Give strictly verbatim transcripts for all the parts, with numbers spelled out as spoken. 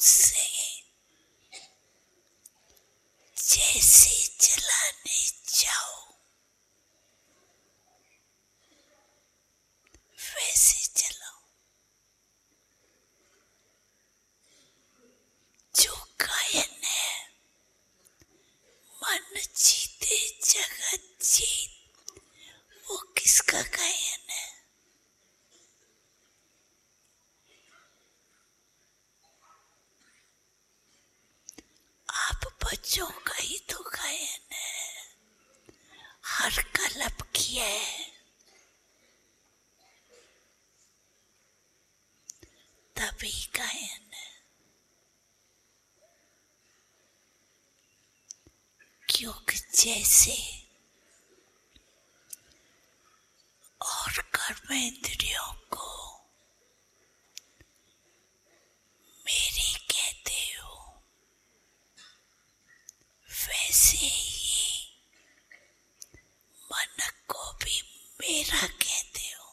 से जैसे चलाने जाओ वैसे चलाओ। जो गायन है मन जीते जगत जीत, वो किसका गायन है? आप बच्चों का ही तो गायन है, हर कलप किया है तभी गायन है। क्योंकि जैसे और कर्मेंद्रियों को मेरी कहते हो, वैसे ही मन को भी मेरा कहते हो।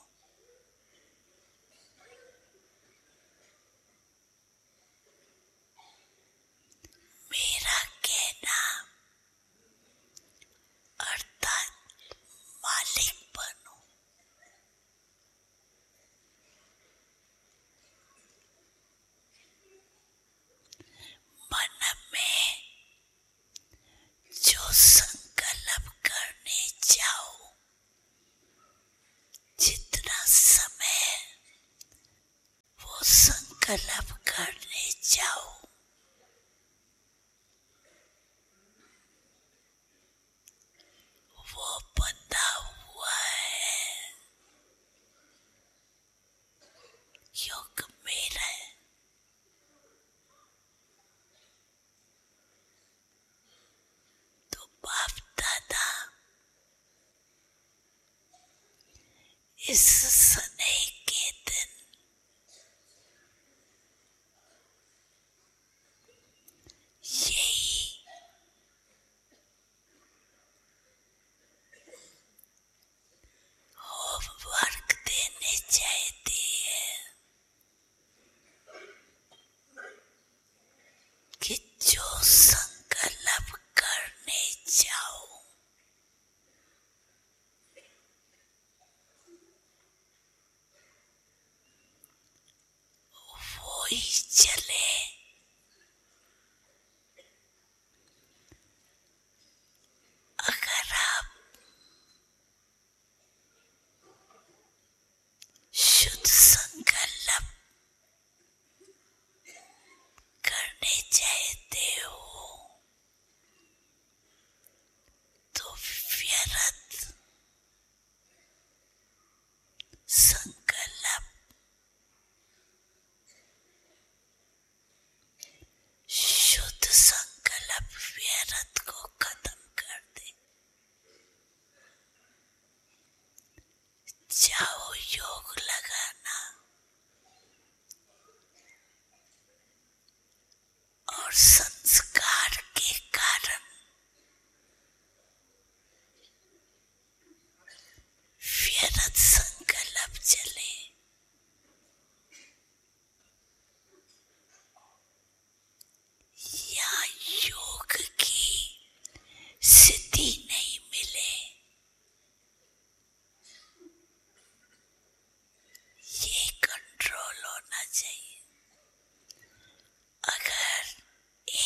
मेरा कहना अर्थात मालिक बनो। मन में जो संकल्प करने जाओ, जितना समय वो संकल्प करने जाओ, वो बंधा हुआ है, योग मेरा है। तो बाप दादा इस स्नेह के दिन यही होमवर्क देने चाहती है कि जो संकल्प करने जाओ वो ही चले। अगर आप शुद्ध संकल्प करने चाहते हो तो व्यर्थ संकल्प शुद्ध संकल्प व्यर्थ को खत्म कर दे। जाओ योग लगाना और संस्कार के कारण व्यर्थ संकल्प चले। या योग की सिद्धि नहीं मिले, ये कंट्रोल होना चाहिए। अगर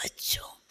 बच्चों